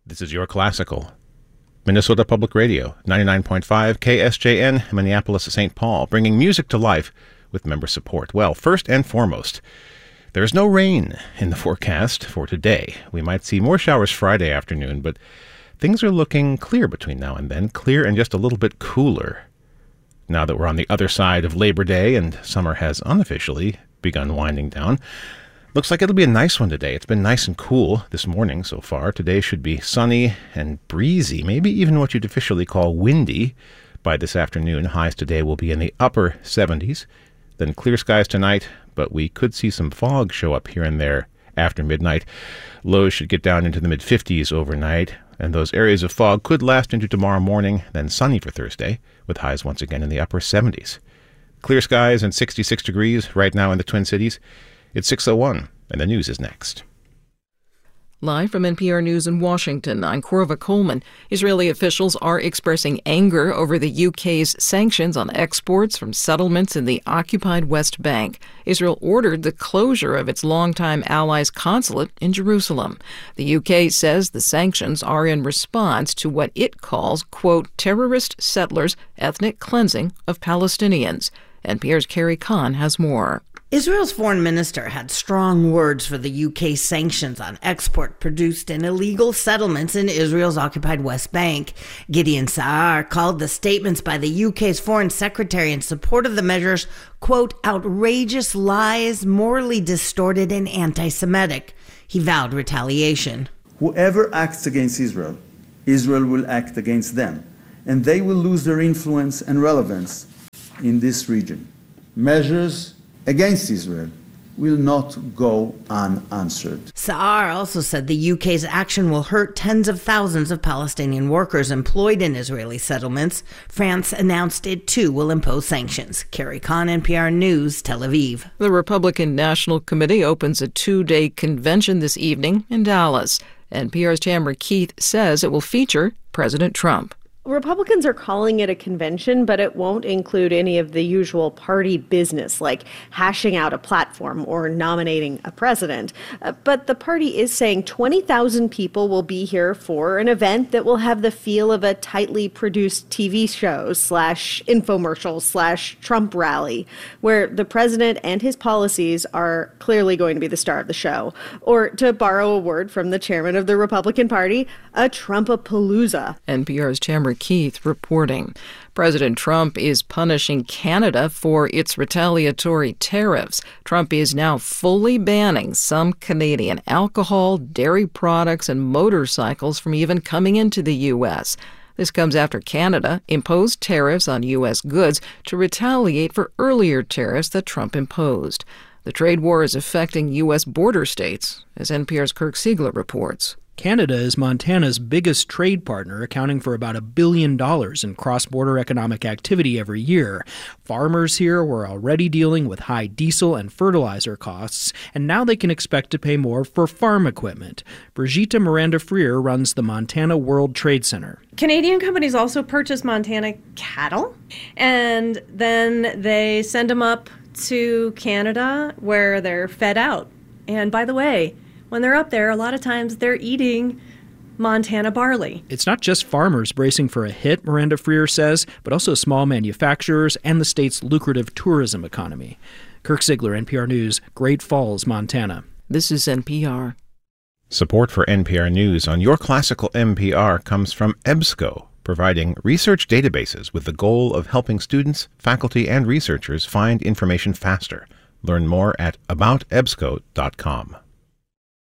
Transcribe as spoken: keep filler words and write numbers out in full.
This is Your Classical. Minnesota Public Radio, ninety-nine point five K S J N, Minneapolis-Saint Paul, bringing music to life with member support. Well, first and foremost, there's no rain in the forecast for today. We might see more showers Friday afternoon, but things are looking clear between now and then, clear and just a little bit cooler. Now that we're on the other side of Labor Day and summer has unofficially begun winding down, looks like it'll be a nice one today. It's been nice and cool this morning so far. Today should be sunny and breezy, maybe even what you'd officially call windy by this afternoon. Highs today will be in the upper seventies. Then clear skies tonight, but we could see some fog show up here and there after midnight. Lows should get down into the mid-fifties overnight, and those areas of fog could last into tomorrow morning, then sunny for Thursday, with highs once again in the upper seventies. Clear skies and sixty-six degrees right now in the Twin Cities. It's six oh one, and the news is next. Live from N P R News in Washington, I'm Corva Coleman. Israeli officials are expressing anger over the U K's sanctions on exports from settlements in the occupied West Bank. Israel ordered the closure of its longtime allies' consulate in Jerusalem. The U K says the sanctions are in response to what it calls, quote, terrorist settlers' ethnic cleansing of Palestinians. N P R's Carrie Kahn has more. Israel's foreign minister had strong words for the U K's sanctions on export produced in illegal settlements in Israel's occupied West Bank. Gideon Saar called the statements by the U K's foreign secretary in support of the measures, quote, outrageous lies, morally distorted and anti-Semitic. He vowed retaliation. Whoever acts against Israel, Israel will act against them, and they will lose their influence and relevance in this region. Measures against Israel will not go unanswered. Saar also said the U K's action will hurt tens of thousands of Palestinian workers employed in Israeli settlements. France announced it too will impose sanctions. Carrie Kahn, N P R News, Tel Aviv. The Republican National Committee opens a two-day convention this evening in Dallas. N P R's Tamara Keith says it will feature President Trump. Republicans are calling it a convention, but it won't include any of the usual party business, like hashing out a platform or nominating a president. Uh, but the party is saying twenty thousand people will be here for an event that will have the feel of a tightly produced T V show slash infomercial slash Trump rally, where the president and his policies are clearly going to be the star of the show. Or, to borrow a word from the chairman of the Republican Party, a Trumpapalooza. N P R's Tamara Keith reporting. President Trump is punishing Canada for its retaliatory tariffs. Trump is now fully banning some Canadian alcohol, dairy products, and motorcycles from even coming into the U S. This comes after Canada imposed tariffs on U S goods to retaliate for earlier tariffs that Trump imposed. The trade war is affecting U S border states, as N P R's Kirk Siegler reports. Canada is Montana's biggest trade partner, accounting for about a billion dollars in cross-border economic activity every year. Farmers here were already dealing with high diesel and fertilizer costs, and now they can expect to pay more for farm equipment. Brigitte Miranda-Freer runs the Montana World Trade Center. Canadian companies also purchase Montana cattle, and then they send them up to Canada where they're fed out. And by the way, when they're up there, a lot of times they're eating Montana barley. It's not just farmers bracing for a hit, Miranda-Freer says, but also small manufacturers and the state's lucrative tourism economy. Kirk Siegler, N P R News, Great Falls, Montana. This is N P R. Support for N P R News on Your Classical N P R comes from EBSCO, providing research databases with the goal of helping students, faculty, and researchers find information faster. Learn more at about ebsco dot com.